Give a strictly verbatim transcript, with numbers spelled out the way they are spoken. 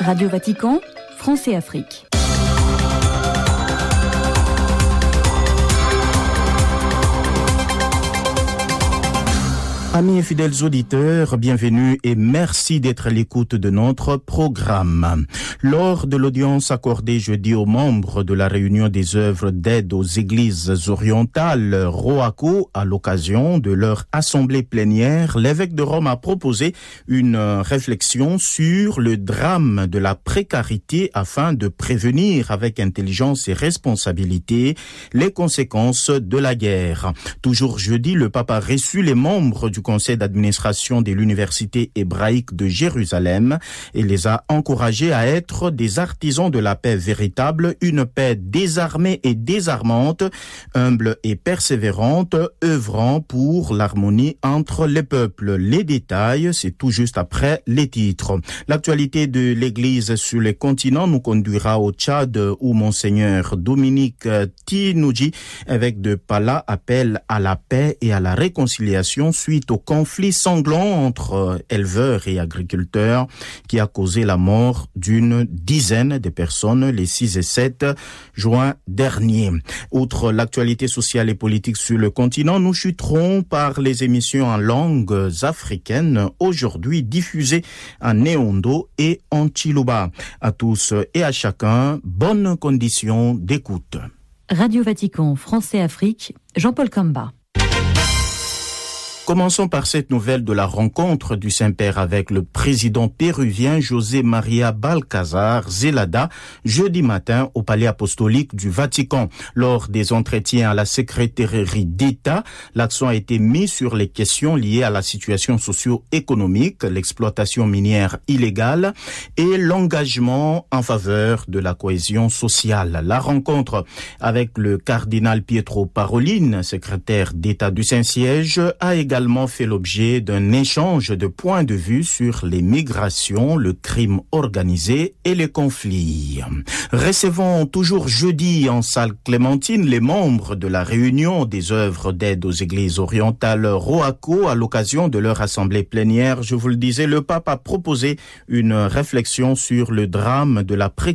Radio Vatican, France et Afrique. Amis et fidèles auditeurs, bienvenue et merci d'être à l'écoute de notre programme. Lors de l'audience accordée jeudi aux membres de la réunion des œuvres d'aide aux églises orientales, ROACO, à l'occasion de leur assemblée plénière, l'évêque de Rome a proposé une réflexion sur le drame de la précarité afin de prévenir avec intelligence et responsabilité les conséquences de la guerre. Toujours jeudi, le pape a reçu les membres du conseil d'administration de l'université hébraïque de Jérusalem et les a encouragés à être des artisans de la paix véritable, une paix désarmée et désarmante, humble et persévérante, œuvrant pour l'harmonie entre les peuples. Les détails, c'est tout juste après les titres. L'actualité de l'Église sur les continents nous conduira au Tchad où Monseigneur Dominique Tinouji, évêque de Pala, appelle à la paix et à la réconciliation suite au conflit sanglant entre éleveurs et agriculteurs qui a causé la mort d'une dizaine de personnes les six et sept juin dernier. Outre l'actualité sociale et politique sur le continent, nous chuterons par les émissions en langues africaines aujourd'hui diffusées en Néondo et en Chiluba. À tous et à chacun, bonnes conditions d'écoute. Radio Vatican, France et Afrique, Jean-Paul Kamba. Commençons par cette nouvelle de la rencontre du Saint-Père avec le président péruvien José María Balcázar Zelada jeudi matin au Palais apostolique du Vatican. Lors des entretiens à la secrétairerie d'État, l'accent a été mis sur les questions liées à la situation socio-économique, l'exploitation minière illégale et l'engagement en faveur de la cohésion sociale. La rencontre avec le cardinal Pietro Parolin, secrétaire d'État du Saint-Siège, a également également fait l'objet d'un échange de points de vue sur les migrations, le crime organisé et les conflits. Recevons toujours jeudi en salle Clémentine les membres de la réunion des œuvres d'aide aux églises orientales ROACO à l'occasion de leur assemblée plénière. Je vous le disais, le pape a proposé une réflexion sur le drame de la précarité